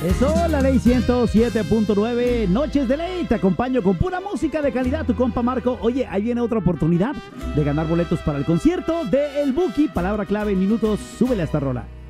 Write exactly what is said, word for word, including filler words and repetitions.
Eso, la ley ciento siete punto nueve, Noches de Ley, te acompaño con pura música de calidad, tu compa Marco. Oye, ahí viene otra oportunidad de ganar boletos para el concierto de El Buki, palabra clave en minutos, súbele a esta rola.